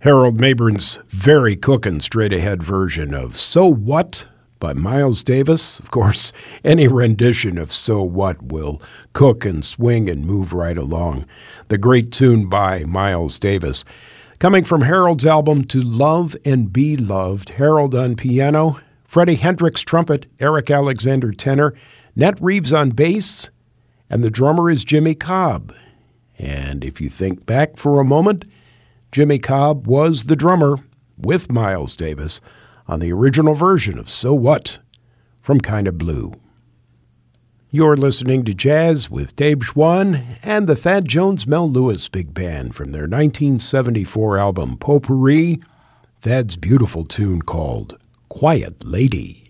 Harold Mayburn's very cookin' straight-ahead version of So What by Miles Davis. Of course, any rendition of So What will cook and swing and move right along. The great tune by Miles Davis. Coming from Harold's album To Love and Be Loved, Harold on piano, Freddie Hendricks trumpet, Eric Alexander tenor, Nat Reeves on bass, and the drummer is Jimmy Cobb. And if you think back for a moment, Jimmy Cobb was the drummer with Miles Davis on the original version of So What from Kinda Blue. You're listening to Jazz with Dave Schwann and the Thad Jones Mel Lewis Big Band from their 1974 album Potpourri, Thad's beautiful tune called Quiet Lady.